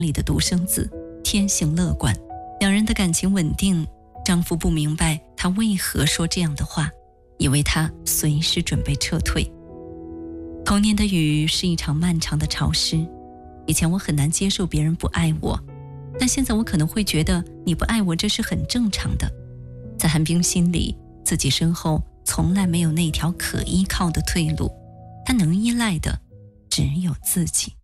里的独生子，天性乐观，两人的感情稳定。丈夫不明白她为何说这样的话，以为她随时准备撤退。童年的雨是一场漫长的潮湿，以前我很难接受别人不爱我，但现在我可能会觉得你不爱我这是很正常的。在韩冰心里，自己身后从来没有那条可依靠的退路，他能依赖的只有自己。